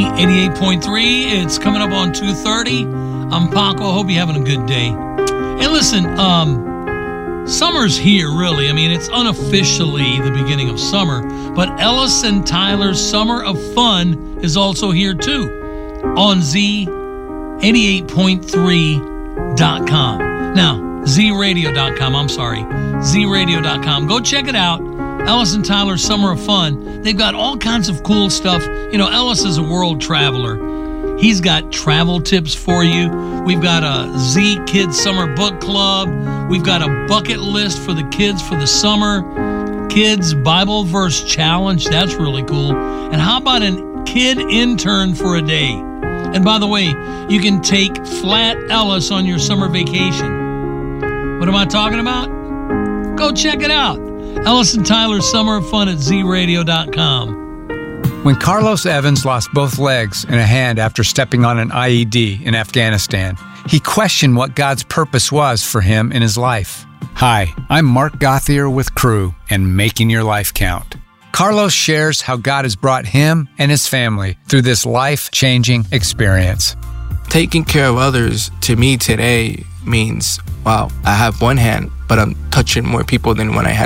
88.3. It's coming up on 2:30. I'm Paco. I hope you're having a good day. Hey, listen, summer's here, really. I mean, it's unofficially the beginning of summer, but Ellis and Tyler's Summer of Fun is also here, too, on Z88.3.com. Now, ZRadio.com, I'm sorry, ZRadio.com. Go check it out. Ellis and Tyler's Summer of Fun. They've got all kinds of cool stuff. You know, Ellis is a world traveler. He's got travel tips for you. We've got a Z Kids Summer Book Club. We've got a bucket list for the kids for the summer. Kids Bible Verse Challenge. That's really cool. And how about a kid intern for a day? And by the way, you can take Flat Ellis on your summer vacation. What am I talking about? Go check it out. Ellis and Tyler's Summer of Fun at ZRadio.com. When Carlos Evans lost both legs and a hand after stepping on an IED in Afghanistan, he questioned what God's purpose was for him in his life. Hi, I'm Mark Gothier with Crew and Making Your Life Count. Carlos shares how God has brought him and his family through this life-changing experience. Taking care of others to me today means, wow, I have one hand, but I'm touching more people than when I had